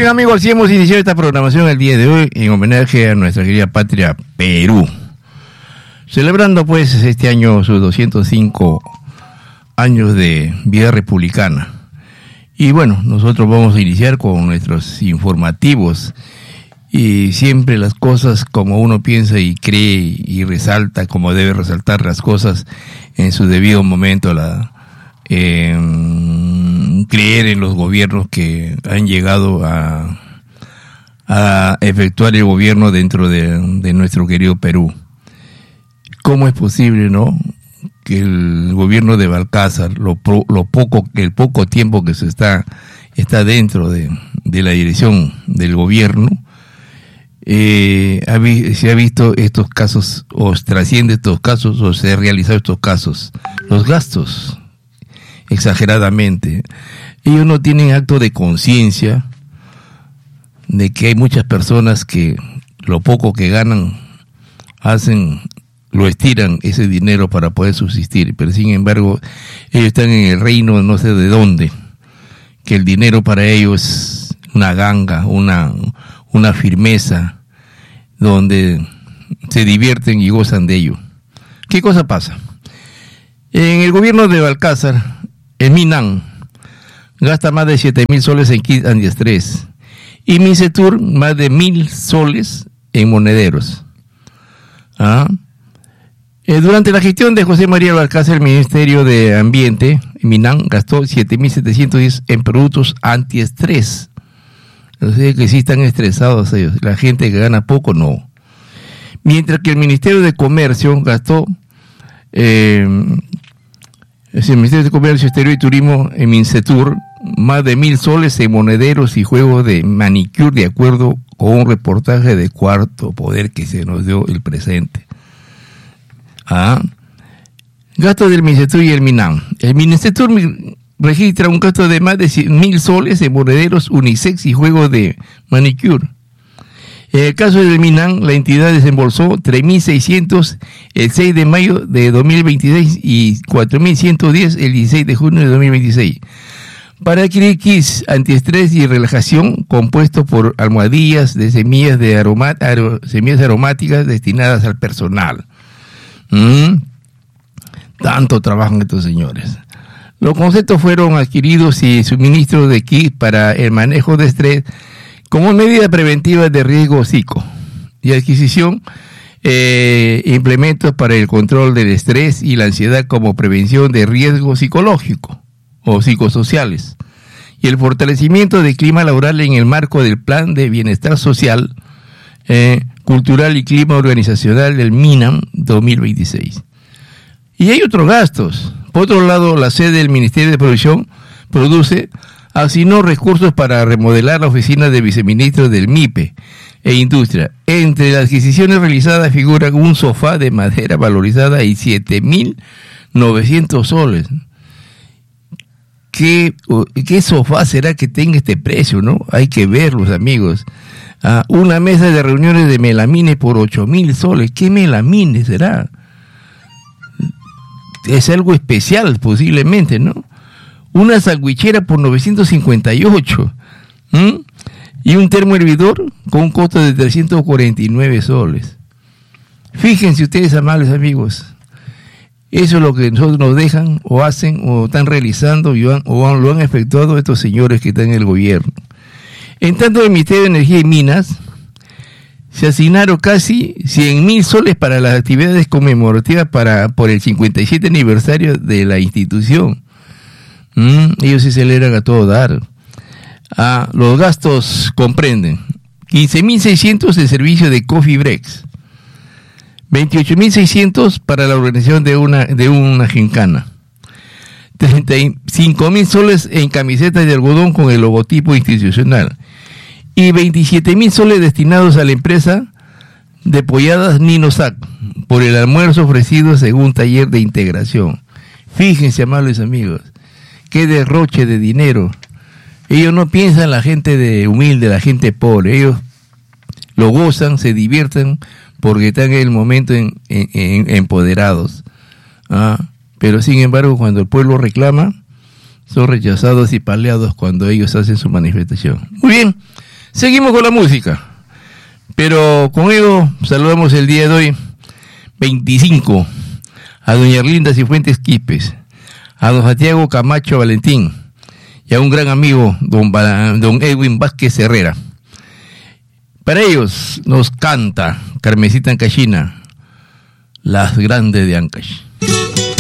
Bien, amigos, así hemos iniciado esta programación el día de hoy en homenaje a nuestra querida patria Perú, celebrando pues este año sus 205 años de vida republicana. Y bueno, nosotros vamos a iniciar con nuestros informativos y siempre las cosas como uno piensa y cree y resalta como debe resaltar las cosas en su debido momento, creer en los gobiernos que han llegado a efectuar el gobierno dentro de nuestro querido Perú. ¿Cómo es posible, no, que el gobierno de Balcázar, el poco tiempo que está dentro de la dirección del gobierno, se ha visto estos casos, o trasciende estos casos, o se han realizado estos casos? Los gastos, exageradamente. Ellos no tienen acto de conciencia de que hay muchas personas que lo poco que ganan lo estiran ese dinero para poder subsistir, pero sin embargo ellos están en el reino no sé de dónde, que el dinero para ellos es una ganga, una firmeza, donde se divierten y gozan de ello. ¿Qué cosa pasa? En el gobierno de Balcázar, el Minan gasta más de 7,000 soles en kit antiestrés y Mincetur más de 1,000 soles en monederos. Durante la gestión de José María Balcázar, el Ministerio de Ambiente, Minan, gastó 7,710 en productos antiestrés. O sea que sí están estresados ellos. La gente que gana poco, no. Mientras que el Ministerio de Comercio gastó, el Ministerio de Comercio Exterior y Turismo en Mincetur, más de 1,000 soles en monederos y juegos de manicure, de acuerdo con un reportaje de Cuarto Poder que se nos dio el presente. Gasto del Mincetur y el Minan. El Mincetur registra un gasto de más de 100,000 soles en monederos, unisex y juegos de manicure. En el caso del Minan, la entidad desembolsó 3,600 el 6 de mayo de 2026 y 4,110 el 16 de junio de 2026 para adquirir kits antiestrés y relajación compuestos por almohadillas de semillas semillas aromáticas destinadas al personal. Tanto trabajan estos señores. Los conceptos fueron adquiridos y suministro de kits para el manejo de estrés como medida preventiva de riesgo psico y adquisición, implementos para el control del estrés y la ansiedad como prevención de riesgo psicológico o psicosociales, y el fortalecimiento del clima laboral en el marco del Plan de Bienestar Social, Cultural y Clima Organizacional del MINAM 2026. Y hay otros gastos. Por otro lado, la sede del Ministerio de Producción asignó recursos para remodelar la oficina de viceministro del MIPE e Industria. Entre las adquisiciones realizadas figuran un sofá de madera valorizada en 7,900 soles. ¿Qué sofá será que tenga este precio, no? Hay que verlos, amigos. Una mesa de reuniones de melamine por 8,000 soles. ¿Qué melamine será? Es algo especial, posiblemente, ¿no? Una sandwichera por 958. Y un termo hervidor con un costo de 349 soles. Fíjense ustedes, amables amigos. Eso es lo que nosotros nos dejan, o hacen, o están realizando, o lo han efectuado estos señores que están en el gobierno. En tanto, el Ministerio de Energía y Minas se asignaron casi 100,000 soles para las actividades conmemorativas por el 57 aniversario de la institución. Ellos se celebran a todo dar. Los gastos comprenden 15,600 de servicio de coffee breaks, 28,600 para la organización de una gincana, 35,000 soles en camisetas de algodón con el logotipo institucional y 27,000 soles destinados a la empresa de polladas Ninosac por el almuerzo ofrecido según taller de integración. Fíjense, amables amigos, qué derroche de dinero. Ellos no piensan en la gente humilde, la gente pobre. Ellos lo gozan, se divierten porque están en el momento empoderados. Pero sin embargo, cuando el pueblo reclama, son rechazados y paleados cuando ellos hacen su manifestación. Muy bien, Seguimos con la música, pero con ello saludamos el día de hoy, 25, a doña Erlinda Cifuentes Quipes, a don Santiago Camacho Valentín y a un gran amigo, don Edwin Vázquez Herrera. Para ellos nos canta Carmencita Ancachina, Las Grandes de Ancash.